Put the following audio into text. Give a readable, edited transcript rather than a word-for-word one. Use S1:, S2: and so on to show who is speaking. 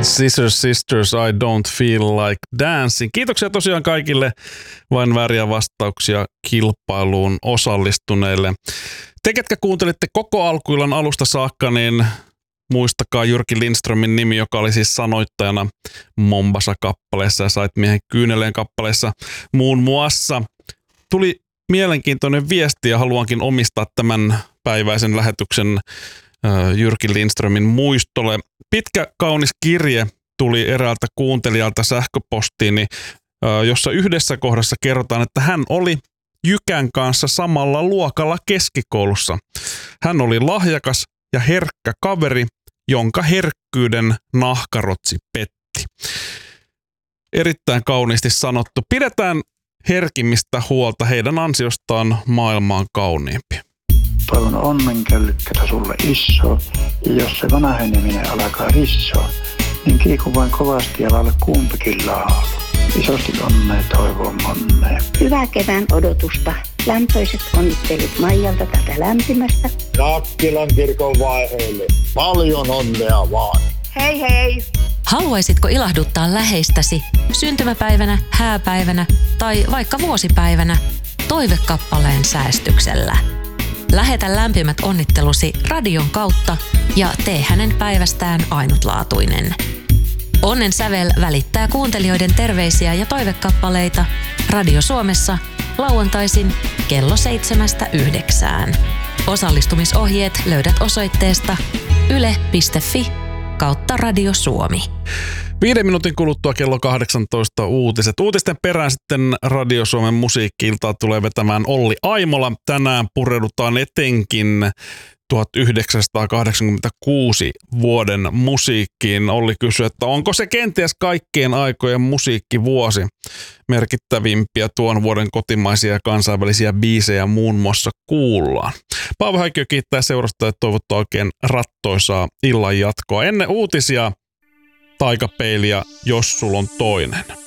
S1: Scissors Sisters, I don't feel like dancing. Kiitoksia tosiaan kaikille vain vääriä vastauksia kilpailuun osallistuneille. Te, ketkä kuuntelitte koko alkuillan alusta saakka, niin muistakaa Jyrki Lindströmin nimi, joka oli siis sanoittajana Mombasa-kappaleessa ja Sait miehen kyyneleen kappaleessa muun muassa. Tuli mielenkiintoinen viesti ja haluankin omistaa tämän päiväisen lähetyksen Jyrki Lindströmin muistolle. Pitkä kaunis kirje tuli eräältä kuuntelijalta sähköpostiini, jossa yhdessä kohdassa kerrotaan, että hän oli Jykän kanssa samalla luokalla keskikoulussa. Hän oli lahjakas ja herkkä kaveri, jonka herkkyyden nahkarotsi petti. Erittäin kauniisti sanottu. Pidetään herkimmistä huolta, heidän ansiostaan maailma on kauniimpi.
S2: Toivon onnenkällykkätä sulle iso, ja jos se vanheneminen alkaa rissoa, niin kiiku vain kovasti ja lailla kumpikin laulu. Isosti onnea toivon monnea.
S3: Hyvää kevään odotusta. Lämpöiset onnittelut Maijalta tätä lämpimästä.
S4: Nakkilan kirkon vaiheelle. Paljon onnea vaan.
S3: Hei hei!
S5: Haluaisitko ilahduttaa läheistäsi syntymäpäivänä, hääpäivänä tai vaikka vuosipäivänä toivekappaleen säästyksellä? Lähetä lämpimät onnittelusi radion kautta ja tee hänen päivästään ainutlaatuinen. Onnen sävel välittää kuuntelijoiden terveisiä ja toivekappaleita Radio Suomessa lauantaisin kello 7-9. Osallistumisohjeet löydät osoitteesta yle.fi/Radio Suomi.
S1: 5 minuutin kuluttua kello 18 uutiset. Uutisten perään sitten Radio Suomen musiikki-iltaa tulee vetämään Olli Aimola. Tänään pureudutaan etenkin 1986 vuoden musiikkiin. Olli kysyi, että onko se kenties kaikkien aikojen musiikkivuosi? Merkittävimpiä tuon vuoden kotimaisia ja kansainvälisiä biisejä muun muassa kuullaan. Paavo Häikkiö kiittää seurasta ja toivottaa oikein rattoisaa illan jatkoa. Ennen uutisia Taikapeiliä, jos sul on toinen.